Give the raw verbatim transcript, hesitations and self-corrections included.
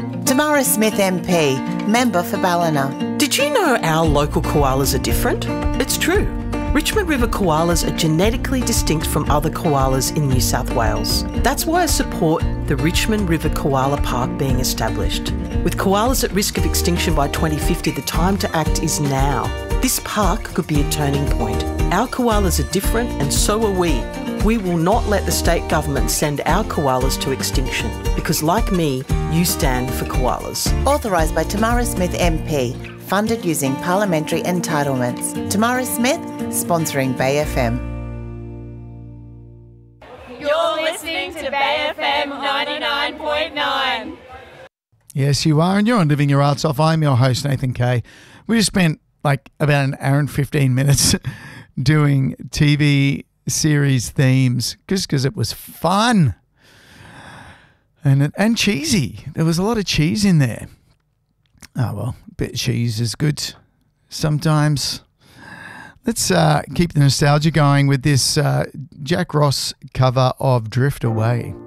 Tamara Smith M P, member for Ballina. Did you know our local koalas are different? It's true. Richmond River koalas are genetically distinct from other koalas in New South Wales. That's why I support the Richmond River Koala Park being established. With koalas at risk of extinction by twenty fifty, the time to act is now. This park could be a turning point. Our koalas are different and so are we. We will not let the state government send our koalas to extinction because, like me, you stand for koalas. Authorised by Tamara Smith M P. Funded using parliamentary entitlements. Tamara Smith, sponsoring Bay F M. You're listening to Bay F M ninety-nine point nine. Yes, you are, and you're on Living Your Arts Off. I'm your host, Nathan Kay. We just spent like about an hour and fifteen minutes doing T V series themes just because it was fun and and cheesy. There was a lot of cheese in there. Oh, well, a bit of cheese is good sometimes. Let's uh, keep the nostalgia going with this uh, Jack Ross cover of Drift Away.